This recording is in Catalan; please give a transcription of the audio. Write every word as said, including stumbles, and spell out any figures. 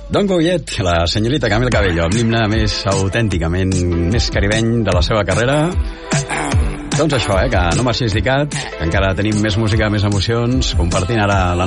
Don Goyet, la senyorita Camila Cabello, amb l'himne més autènticament més caribeny de la seva carrera. Doncs això, eh, que no marxis dicat, que encara tenim més música, més emocions, compartint ara la